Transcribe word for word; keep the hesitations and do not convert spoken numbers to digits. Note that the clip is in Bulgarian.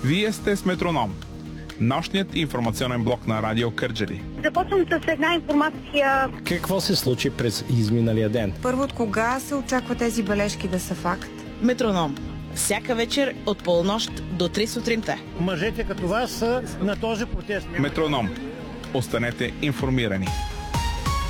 Вие сте с Метроном, нощният информационен блок на Радио Кърджали. Започвам с една информация. Какво се случи през изминалия ден? Първо, от кога се очаква тези бележки да са факт? Метроном. Всяка вечер от полунощ до три сутринта. Мъжете като вас са на този протест. Метроном. Останете информирани.